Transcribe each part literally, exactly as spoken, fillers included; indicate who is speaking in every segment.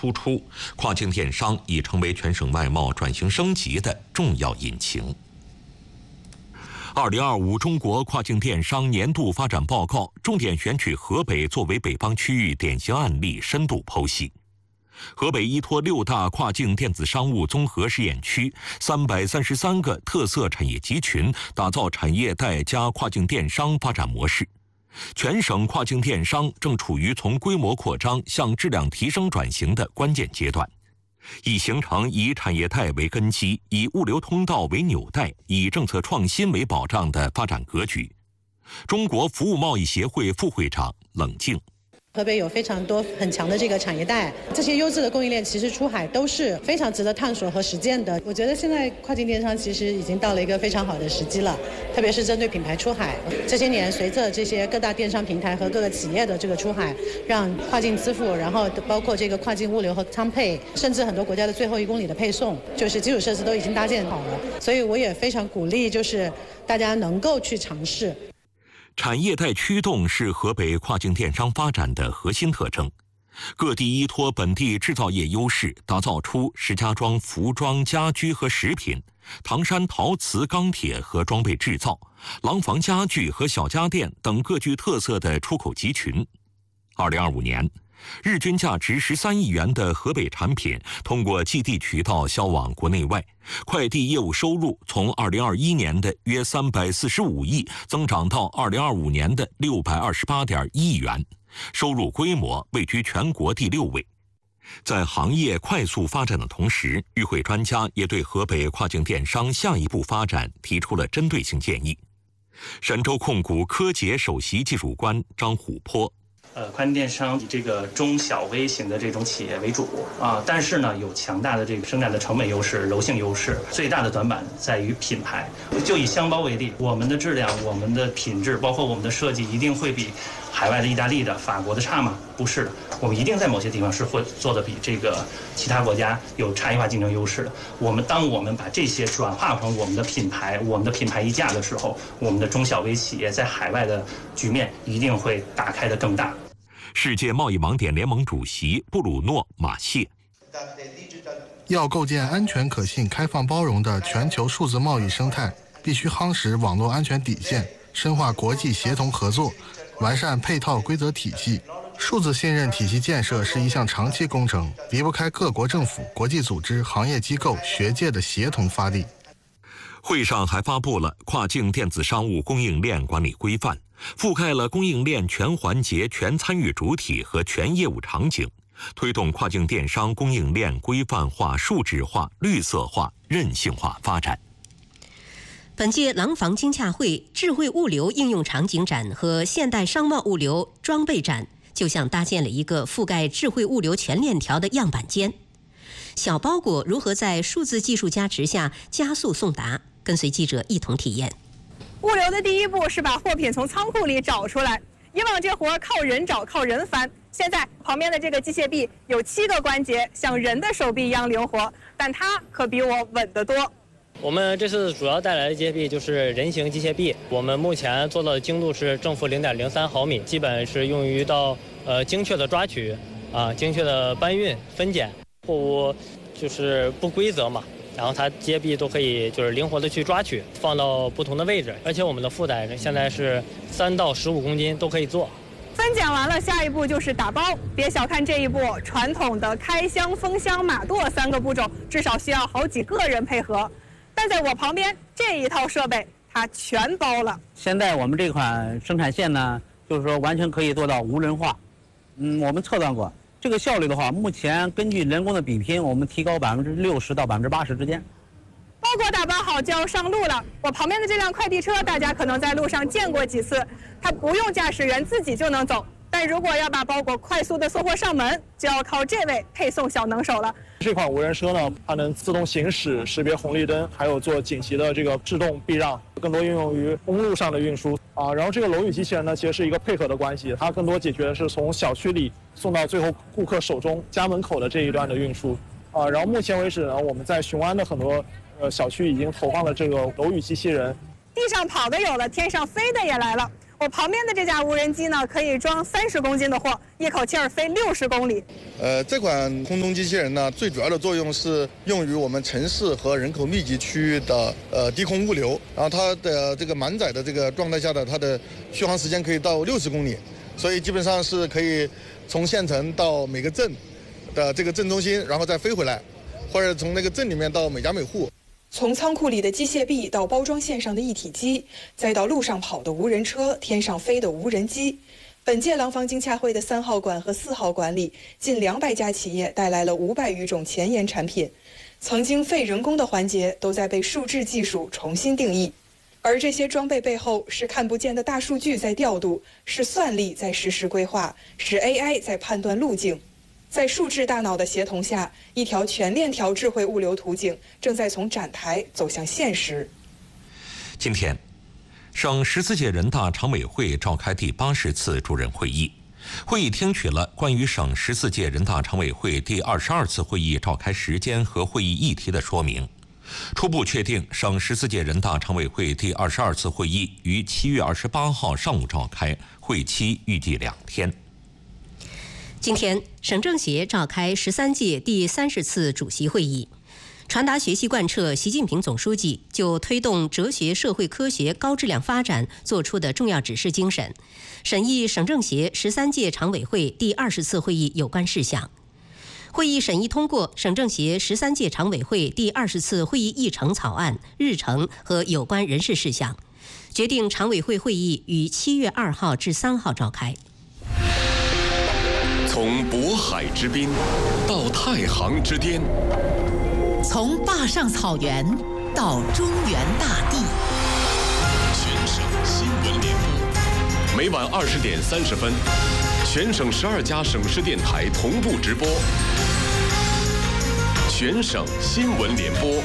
Speaker 1: 突出，跨境电商已成为全省外贸转型升级的重要引擎。二零二五中国跨境电商年度发展报告重点选取河北作为北方区域典型案例，深度剖析。河北依托六大跨境电子商务综合试验区、三百三十三个特色产业集群，打造产业带加跨境电商发展模式。全省跨境电商正处于从规模扩张向质量提升转型的关键阶段，已形成以产业带为根基、以物流通道为纽带、以政策创新为保障的发展格局。中国服务贸易协会副会长冷静。
Speaker 2: 河北有非常多很强的这个产业带，这些优质的供应链其实出海都是非常值得探索和实践的。我觉得现在跨境电商其实已经到了一个非常好的时机了，特别是针对品牌出海。这些年随着这些各大电商平台和各个企业的这个出海，让跨境支付，然后包括这个跨境物流和仓配，甚至很多国家的最后一公里的配送，就是基础设施都已经搭建好了。所以我也非常鼓励，就是大家能够去尝试。
Speaker 1: 产业带驱动是河北跨境电商发展的核心特征，各地依托本地制造业优势，打造出石家庄服装、家居和食品、唐山陶瓷、钢铁和装备制造、廊坊家具和小家电等各具特色的出口集群。二零二五年，日均价值十三亿元的河北产品通过寄递渠道销往国内外，快递业务收入从二零二一年的约三百四十五亿增长到二零二五年的六百二十八点一亿元，收入规模位居全国第六位。在行业快速发展的同时，与会专家也对河北跨境电商下一步发展提出了针对性建议。神州控股科杰首席技术官张琥珀。
Speaker 3: 呃，跨境电商以这个中小微型的这种企业为主啊，但是呢，有强大的这个生产的成本优势、柔性优势。最大的短板在于品牌。就以箱包为例，我们的质量、我们的品质，包括我们的设计，一定会比海外的意大利的、法国的差吗？不是的，我们一定在某些地方是会做的比这个其他国家有差异化竞争优势的。我们当我们把这些转化成我们的品牌、我们的品牌溢价的时候，我们的中小微企业在海外的局面一定会打开的更大。
Speaker 1: 世界贸易网点联盟主席布鲁诺·马谢。
Speaker 4: 要构建安全、可信、开放、包容的全球数字贸易生态，必须夯实网络安全底线，深化国际协同合作，完善配套规则体系。数字信任体系建设是一项长期工程，离不开各国政府、国际组织、行业机构、学界的协同发力。
Speaker 1: 会上还发布了跨境电子商务供应链管理规范，覆盖了供应链全环节、全参与主体和全业务场景，推动跨境电商供应链规范化、数字化、绿色化、韧性化发展。
Speaker 5: 本届廊坊经洽会智慧物流应用场景展和现代商贸物流装备展，就像搭建了一个覆盖智慧物流全链条的样板间。小包裹如何在数字技术加持下加速送达？跟随记者一同体验。
Speaker 6: 物流的第一步是把货品从仓库里找出来，以往这活靠人找、靠人翻，现在旁边的这个机械臂有七个关节，像人的手臂一样灵活，但它可比我稳得多。
Speaker 7: 我们这次主要带来的机械臂就是人形机械臂，我们目前做到的精度是正负零点零三毫米，基本是用于到呃精确的抓取啊、精确的搬运、分拣。货物就是不规则嘛，然后它机械臂都可以就是灵活的去抓取，放到不同的位置，而且我们的负载现在是三到十五公斤都可以做。
Speaker 6: 分拣完了，下一步就是打包。别小看这一步，传统的开箱、封箱、码垛三个步骤，至少需要好几个人配合。但在我旁边这一套设备，它全包了。
Speaker 8: 现在我们这款生产线呢，就是说完全可以做到无人化。嗯，我们测算过。这个效率的话，目前根据人工的比拼，我们提高百分之六十到百分之八十之间。
Speaker 6: 包裹打包好就要上路了。我旁边的这辆快递车，大家可能在路上见过几次，它不用驾驶员自己就能走。但如果要把包裹快速的送货上门，就要靠这位配送小能手了。
Speaker 9: 这款无人车呢，它能自动行驶、识别红绿灯，还有做紧急的这个制动避让，更多应用于公路上的运输啊。然后这个楼宇机器人呢，其实是一个配合的关系，它更多解决的是从小区里送到最后顾客手中家门口的这一段的运输啊。然后目前为止呢，我们在雄安的很多呃小区已经投放了这个楼宇机器人，
Speaker 6: 地上跑的有了，天上飞的也来了。我我旁边的这架无人机呢，可以装三十公斤的货，一口气儿飞六十公里。
Speaker 10: 呃，这款空中机器人呢，最主要的作用是用于我们城市和人口密集区域的呃低空物流。然后它的这个满载的这个状态下的它的续航时间可以到六十公里，所以基本上是可以从县城到每个镇的这个镇中心，然后再飞回来，或者从那个镇里面到每家每户。
Speaker 11: 从仓库里的机械臂到包装线上的一体机，再到路上跑的无人车、天上飞的无人机，本届廊坊经洽会的三号馆和四号馆里，近两百家企业带来了五百余种前沿产品。曾经费人工的环节都在被数字技术重新定义，而这些装备背后是看不见的大数据在调度，是算力在实时规划，是 A I 在判断路径。在数字大脑的协同下，一条全链条智慧物流途径正在从展台走向现实。
Speaker 1: 今天，省十四届人大常委会召开第八十次主任会议，会议听取了关于省十四届人大常委会第二十二次会议召开时间和会议议题的说明，初步确定省十四届人大常委会第二十二次会议于七月二十八号上午召开，会期预计两天。
Speaker 5: 今天，省政协召开十三届第三十次主席会议，传达学习贯彻习近平总书记就推动哲学社会科学高质量发展作出的重要指示精神，审议省政协十三届常委会第二十次会议有关事项。会议审议通过省政协十三届常委会第二十次会议议程草案、日程和有关人事事项，决定常委会会议于七月二号至三号召开。
Speaker 12: 从渤海之滨到太行之巅，
Speaker 13: 从坝上草原到中原大地，
Speaker 12: 全省新闻联播，每晚二十点三十分，全省十二家省市电台同步直播。全省新闻联播。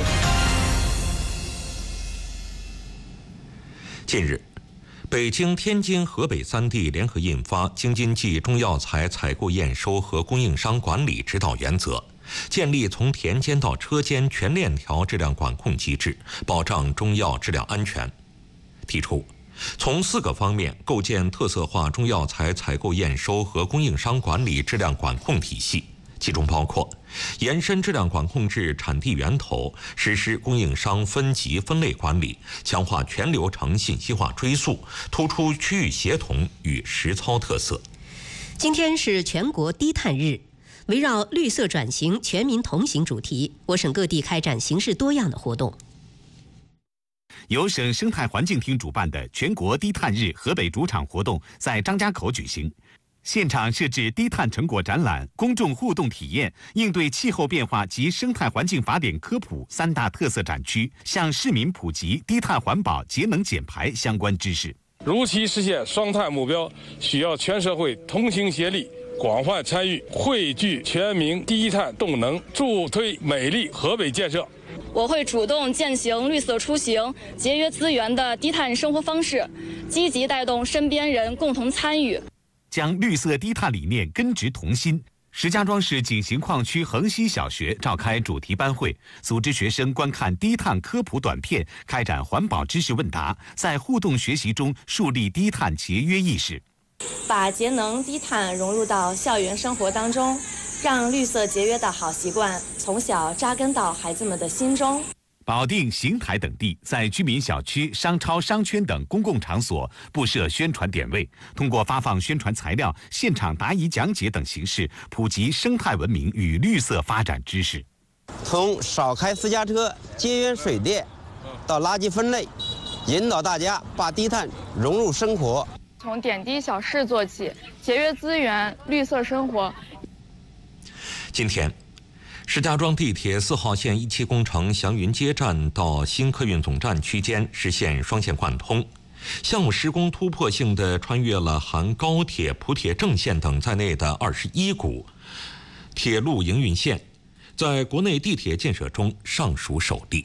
Speaker 1: 近日，北京、天津、河北三地联合印发《京津冀中药材采购验收和供应商管理指导原则》，建立从田间到车间全链条质量管控机制，保障中药质量安全。提出从四个方面构建特色化中药材采购验收和供应商管理质量管控体系，其中包括延伸质量管控至产地源头，实施供应商分级分类管理，强化全流程信息化追溯，突出区域协同与实操特色。
Speaker 5: 今天是全国低碳日，围绕绿色转型全民同行主题，我省各地开展形式多样的活动。
Speaker 14: 由省生态环境厅主办的全国低碳日河北主场活动在张家口举行。现场设置低碳成果展览、公众互动体验、应对气候变化及生态环境法典科普三大特色展区，向市民普及低碳环保、节能减排相关知识。
Speaker 15: 如期实现双碳目标，需要全社会同心协力、广泛参与，汇聚全民低碳动能，助推美丽河北建设。
Speaker 16: 我会主动践行绿色出行、节约资源的低碳生活方式，积极带动身边人共同参与。
Speaker 14: 将绿色低碳理念根植同心。石家庄市景行矿区横溪小学召开主题班会，组织学生观看低碳科普短片，开展环保知识问答，在互动学习中树立低碳节约意识，
Speaker 17: 把节能低碳融入到校园生活当中，让绿色节约的好习惯从小扎根到孩子们的心中。
Speaker 14: 保定、邢台等地在居民小区、商超、商圈等公共场所布设宣传点位，通过发放宣传材料、现场答疑讲解等形式，普及生态文明与绿色发展知识。
Speaker 18: 从少开私家车、节约水电到垃圾分类，引导大家把低碳融入生活。
Speaker 19: 从点滴小事做起，节约资源，绿色生活。
Speaker 1: 今天，石家庄地铁四号线一期工程祥云街站到新客运总站区间实现双线贯通。项目施工突破性地穿越了含高铁、普铁正线等在内的二十一股铁路营运线，在国内地铁建设中尚属首例。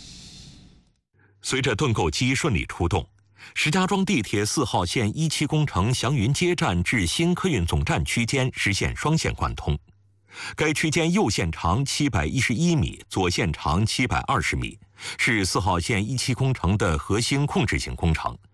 Speaker 1: 随着盾构机顺利出动，石家庄地铁四号线一期工程祥云街站至新客运总站区间实现双线贯通。该区间右线长七百一十一米，左线长七百二十米，是四号线一期工程的核心控制性工程，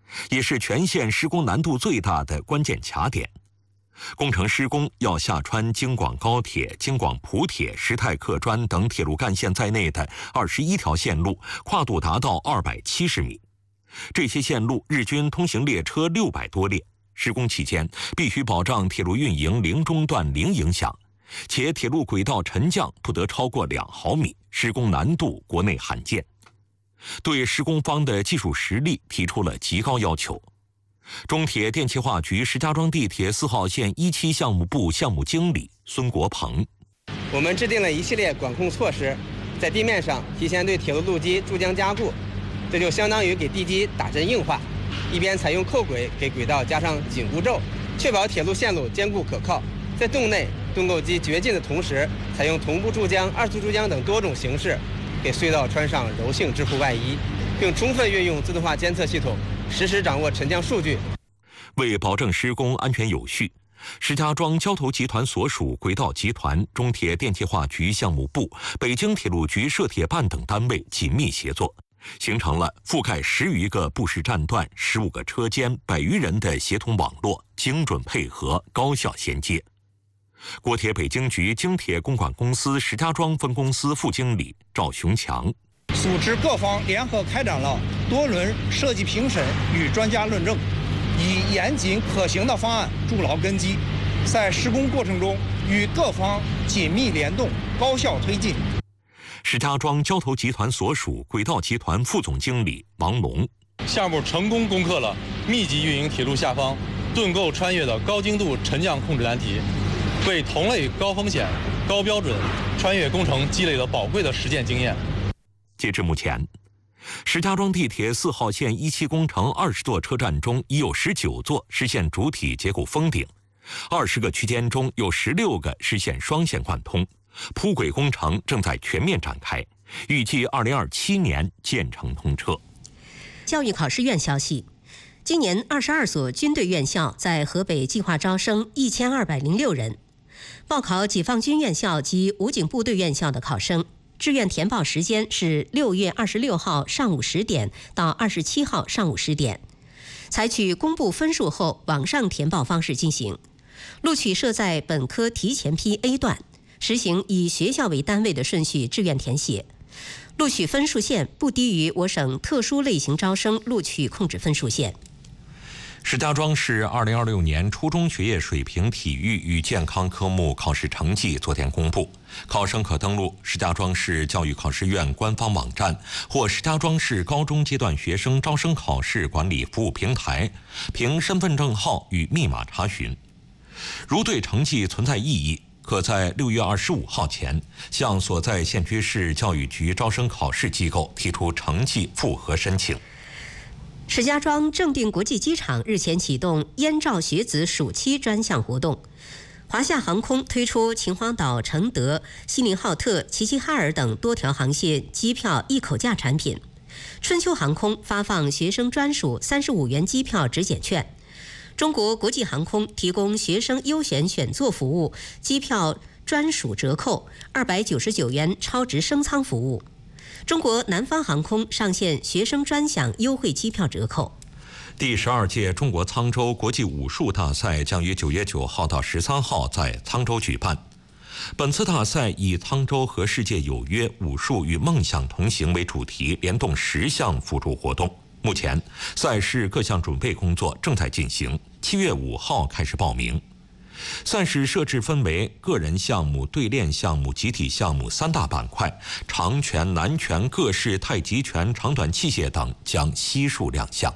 Speaker 1: 也是全线施工难度最大的关键卡点。工程施工要下穿京广高铁、京广普铁、石泰客专等铁路干线在内的二十一条线路，跨度达到二百七十米。这些线路日均通行列车六百多列。施工期间必须保障铁路运营零中断、零影响，且铁路轨道沉降不得超过两毫米，施工难度国内罕见。对施工方的技术实力提出了极高要求。中铁电气化局石家庄地铁四号线一期项目部项目经理孙国鹏：
Speaker 20: 我们制定了一系列管控措施，在地面上提前对铁路路基注浆加固，这就相当于给地基打针硬化。一边采用扣轨给轨道加上紧箍咒，确保铁路线路坚固可靠。在洞内盾构机掘进的同时，采用同步注浆、二次注浆等多种形式，给隧道穿上柔性支护外衣，并充分运用自动化监测系统，实时掌握沉降数据。
Speaker 1: 为保证施工安全有序，石家庄交投集团所属轨道集团、中铁电气化局项目部、北京铁路局涉铁办等单位紧密协作，形成了覆盖十余个布式站段、十五个车间、百余人的协同网络，精准配合，高效衔接。国铁北京局京铁公管公司石家庄分公司副经理赵雄强：
Speaker 21: 组织各方联合开展了多轮设计评审与专家论证，以严谨可行的方案筑牢根基，在施工过程中与各方紧密联动，高效推进。
Speaker 1: 石家庄交投集团所属轨道集团副总经理王龙：
Speaker 22: 项目成功攻克了密集运营铁路下方盾构穿越的高精度沉降控制难题，为同类高风险、高标准穿越工程积累了宝贵的实践经验。
Speaker 1: 截至目前，石家庄地铁四号线一期工程二十座车站中，已有十九座实现主体结构封顶，二十个区间中有十六个实现双线贯通。铺轨工程正在全面展开，预计二零二七年建成通车。
Speaker 5: 教育考试院消息，今年二十二所军队院校在河北计划招生一千二百零六人，报考解放军院校及武警部队院校的考生，志愿填报时间是六月二十六号上午十点到二十七号上午十点，采取公布分数后网上填报方式进行。录取设在本科提前批 A 段，实行以学校为单位的顺序志愿填写，录取分数线不低于我省特殊类型招生录取控制分数线。
Speaker 1: 石家庄市二零二六年初中学业水平体育与健康科目考试成绩昨天公布，考生可登录石家庄市教育考试院官方网站或石家庄市高中阶段学生招生考试管理服务平台，凭身份证号与密码查询。如对成绩存在异议，可在六月二十五号前向所在县区市教育局招生考试机构提出成绩复核申请。
Speaker 5: 石家庄正定国际机场日前启动燕赵学子暑期专项活动，华夏航空推出秦皇岛、承德、锡林浩特、齐齐哈尔等多条航线机票一口价产品，春秋航空发放学生专属三十五元机票直检券，中国国际航空提供学生优选选座服务，机票专属折扣二百九十九元超值升舱服务。中国南方航空上线学生专享优惠机票折扣。
Speaker 1: 第十二届中国沧州国际武术大赛将于九月九号到十三号在沧州举办。本次大赛以沧州和世界有约、武术与梦想同行为主题，联动十项辅助活动。目前赛事各项准备工作正在进行，七月五号开始报名。赛事设置分为个人项目、对练项目、集体项目三大板块，长拳、南拳、各式太极拳、长短器械等将悉数亮相。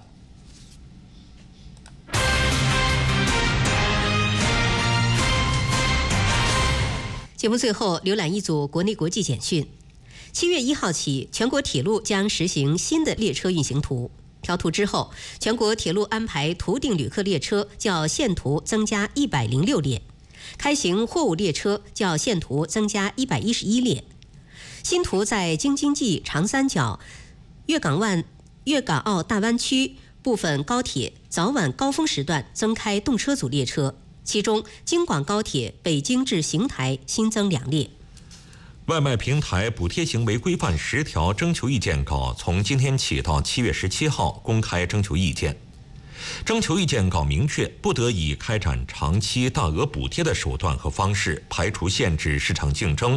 Speaker 5: 节目最后浏览一组国内国际简讯。七月一号起，全国铁路将实行新的列车运行图。调图之后，全国铁路安排图定旅客列车较现图增加一百零六列，开行货物列车较现图增加一百一十一列。新图在京津冀长三角、粤港湾、粤港澳大湾区部分高铁早晚高峰时段增开动车组列车，其中京广高铁北京至邢台新增两列。
Speaker 1: 外卖平台补贴行为规范十条征求意见稿从今天起到七月十七号公开征求意见。 征求意见稿明确，不得以开展长期大额补贴的手段和方式排除限制市场竞争，